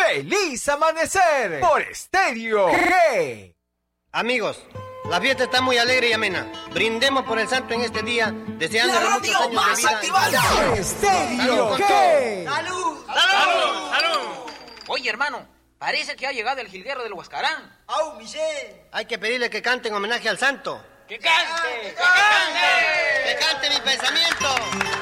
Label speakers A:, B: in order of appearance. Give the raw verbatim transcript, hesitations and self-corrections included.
A: ¡Feliz amanecer! Por Estéreo G.
B: Amigos, la fiesta está muy alegre y amena. Brindemos por el santo en este día, deseándole muchos años
A: más
B: de vida.
A: activada. Estéreo G.
C: ¡Salud!
D: ¡Salud! ¡Salud!
C: Oye, hermano, parece que ha llegado el jilguero del Huascarán.
B: ¡Au, Michelle! Hay que pedirle que cante en homenaje al santo.
D: ¡Que cante! ¡Que
B: cante! ¡Que cante mi pensamiento!